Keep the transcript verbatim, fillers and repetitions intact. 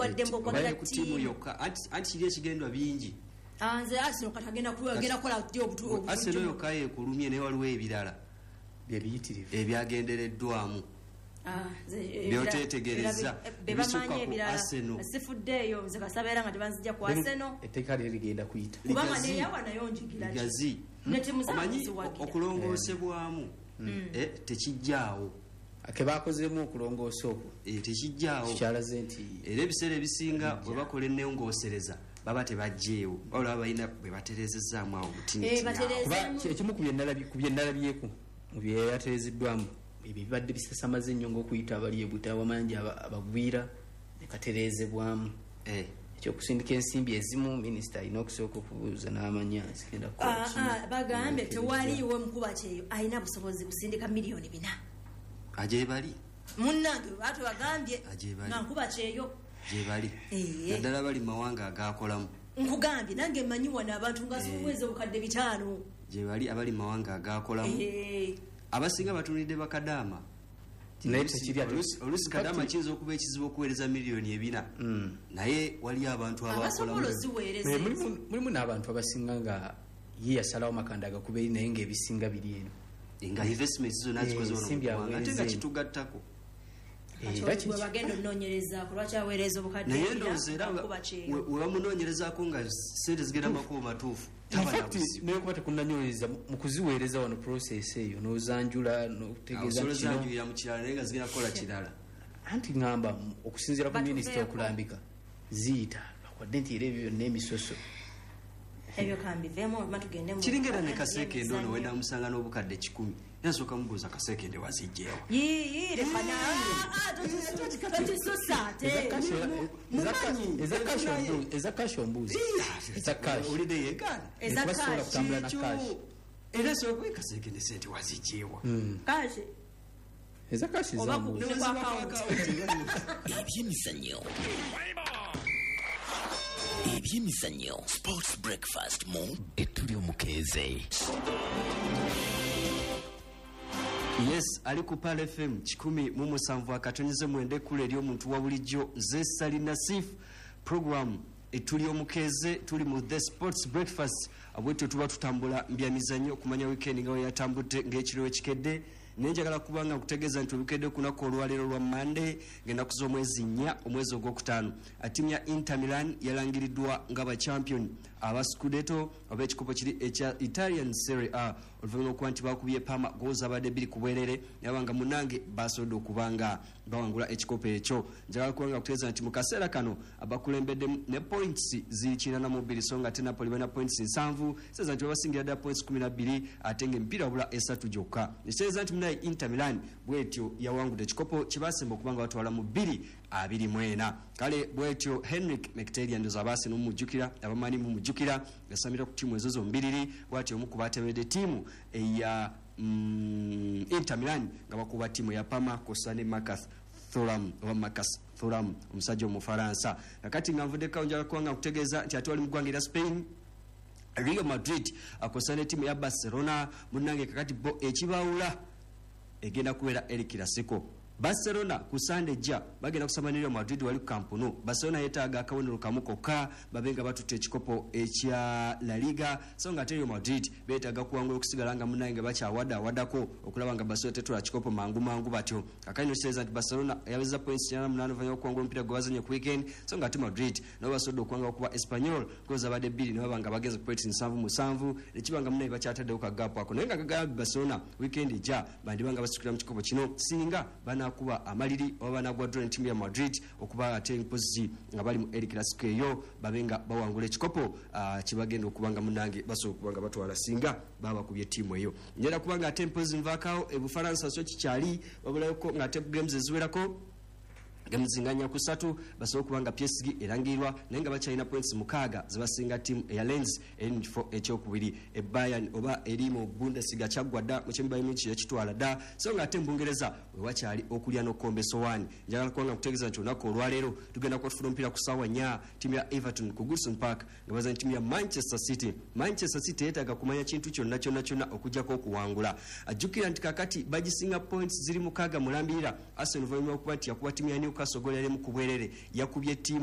yawadde mbo kwa timu yokka anti anti kiri ekigendwa bingi anze Arsenal katagenda kugenda kola dio butu Arsenal yokka yekulumye ne waliwo ebirala byebiyitirivu ebyagendereddwamu ah byotetegereza bebamanye ebirala sifuddeyo nze kasabera nga tebanzija ku Arsenal etteka lye ligenda kuyita kubanga ne yawa nayo njigiraji gazi ne timu zamanyi okulongoosebwamu eh tekijjaawo akebakozemu okulongoosa okwo eh tekijjaawo kyalaze nti era ebiseera ebisinga bwe bakola ennongoosereza baba tebajjeewo olaba balina bwe baterezezaamu awo butiniti kuba ekimu ku byennalabyeko mu byeyaterezeddwamu ebyo bibadde bisasamaze nnyo ng'okuyita abali ebutaba amangi abagwira ne katerezebwamu ekyokusindika ensimbi ezimu minisita alina okusooka okubuuza n'amanya zigenda kukola bagambye tewaliiwo mukuba kyeyo alina busobozi kusindika miliyoni bina agyebali munnange ate bagambye nga nkuba kyeyo gyebali naddala bali mawanga agakolamu nkugambye nange mmanyi wano abantu nga somwezi obukadde bitaano gyebali abali mawanga agakolamu abasinga batunidde bakadama olusi kadama kiyinza okuba ekizibu okuweereza miliyoni ebina naye wali abantu abamulimu n'abantu abasinga nga ye yasalawo makanda agakuba eri naye ngaebisinga biri eno nga investments zonna azikoze ate nga kitugattako bagenda onoonyereza kulwakyaweereza obukadde naye ndowooza era we bamunoonyerezaako nga sente zigenda makubo matuufu naye kuba tekunanywereza mu kuziweereza wano process eyo n'ozanjula n'okutegeezazanjulira mu kirala naye nga zigenda kukola kirala anti ŋŋamba okusinziira ku minisita okulambika ziyita bakwadde nti era ebyo byonna emisoso ebyo kambiveemu matugende kiringera ne kaseekende ono wenda musanga n'obukadde kikumi yasooka mubuuza kaseekende wazijjeewo yiire eza kashi ombuuzi olidde yegaana ebasobola kutambula na kashi era sooka kaseekende sente wazijjeewa kashi eza kashi zambuuzi ebyemizannyo ebyemizannyo sports breakfast mu etuli omukeeze yes ali ku Pal F M kikumi mu musanvu akatonyeze mwende kule eri omuntu wa bulijjo ze Sali Nasif program etuli omukeeze tuli mu the sports breakfast abwetu tuba tutambula mbya mizannyo kumanya weekend nga yatambudde ng'ekiro ekikedde nenjagala kubanga kutegeeza nti obukedde kunako olwaleero lwa Monday ngenda kuza omwezi nnya omwezi ogwokutaano timu ya Inter Milan yalangiriddwa nga ba champion aba Scudetto oba ekikopo kiri ekya Italian Serie A oluvannyuma okuba nti bakubye Parma gooza abadde bbiri ku bwerere nabanga munange basobodde okubanga bawangula ekikopo ekyo njagala kubanga kutegeeza nti mu kaseera kano abakulembeddemu ne points zikirana mu bbiri so nga ate Napoli balina points nsanvu seeza nti babasingira ddala points kumi na bbiri ate ng'emipiira wabula esatu gyokka nekiseeza nti munaye Inter Milan bwetyo yawangudde ekikopo kibasemba okubanga batwala mu bbiri abiri mu ena kale bwetyo Henrik Mkhitaryan ndoza abasi n'omujjukira abamanyi mu mujjukira yasamira ku tiimu ezo zombiriri bwatyo omu ku batemedde tiimu eya mm, Inter Milan nga bakuba tiimu ya Parma kosane Marcus Thuram oba Marcus Thuram omusajja omufaransa nakati nga nvuddeko njala kubanga kutegeeza nti ate wali mu ggwanga erya Spain Real Madrid akosane tiimu ya Barcelona munange kakati bo ekibawula egenda kubeera El Clasico Barcelona ku Sunday jja bagenda kusamanira Madrid wali ku Camp Nou Barcelona yetaaga akabonero kamu kokka babenga batutte ekikopo ekya La Liga so nga Real Madrid beetaaga kuwangula okusigala nga munange bakyawada wadako okulaba nga Barcelona tetula kikopo mangu mangu batyo kakali no says that Barcelona yaweza points yana munana vanyo kuwangula ompira gwazanyo ku weekend so nga Madrid nabo basodo okuwanga okuba Espanyol koza bade bbiri nabo banga bageze ku points nsanvu musanvu ekibanga munange bakyatadde okagapo ako naye nga kagaba Barcelona weekend jja bandi banga basukira mu kikopo kino singa bana kuba amaliri oba nagwa draw timu ya Madrid okuba ate mpozi nga bali mu El Clasico eyo babenga bawangula ekikopo uh, kibagenda okubanga munange baso okubanga batwala singa baba kubye timu eyo njera kubanga ate mpozi mvakao e Bufaransa so kikyali wabulayo nga ate games eziwerako gamuzinganya ku satu basobola kubanga P S G erangirwa naye nga bakyalina points mukaaga zibasinga timu eya Lens eri mu kifo ekyokubiri e Bayern oba eri mu Bundesliga kyaggwa dda mu kyemba y'emikino yakitwala dda so nga ate mu Bungereza we wakyali okulya n'okkombe sowani njagala kubanga kutegeeza nti olunaku olwaleero tugenda kufuna omupiira ku ssaawa nnya timu ya Everton ku Goodison Park nga bazanya timu ya Manchester City Manchester City yeetaaga kumanya kintu kyonna kyonna kyonna okujjako okuwangula ajjukira nti kakati bagisinga points ziri mukaaga mulambirira Arsenal oluvannyuma okuba nti yakuba timu ya Newcastle gol yali mu kubwerere yakubye timu